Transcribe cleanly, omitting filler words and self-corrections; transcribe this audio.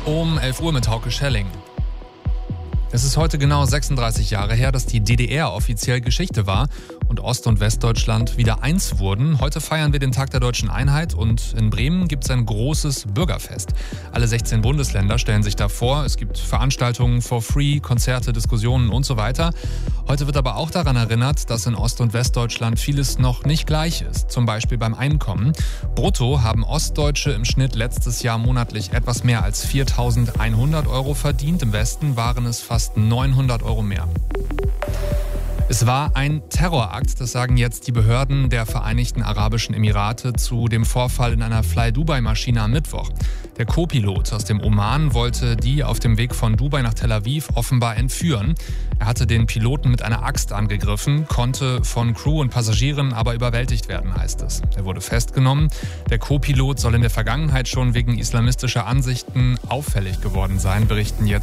Um 11 Uhr mit Hauke Schelling. Es ist heute genau 36 Jahre her, dass die DDR offiziell Geschichte war und Ost- und Westdeutschland wieder eins wurden. Heute feiern wir den Tag der deutschen Einheit und in Bremen gibt es ein großes Bürgerfest. Alle 16 Bundesländer stellen sich da vor. Es gibt Veranstaltungen for free, Konzerte, Diskussionen und so weiter. Heute wird aber auch daran erinnert, dass in Ost- und Westdeutschland vieles noch nicht gleich ist. Zum Beispiel beim Einkommen. Brutto haben Ostdeutsche im Schnitt letztes Jahr monatlich etwas mehr als 4.100 Euro verdient. Im Westen waren es fast 900 Euro mehr. Es war ein Terrorakt, das sagen jetzt die Behörden der Vereinigten Arabischen Emirate zu dem Vorfall in einer Fly-Dubai-Maschine am Mittwoch. Der Co-Pilot aus dem Oman wollte die auf dem Weg von Dubai nach Tel Aviv offenbar entführen. Er hatte den Piloten mit einer Axt angegriffen, konnte von Crew und Passagieren aber überwältigt werden, heißt es. Er wurde festgenommen. Der Co-Pilot soll in der Vergangenheit schon wegen islamistischer Ansichten auffällig geworden sein, berichten jetzt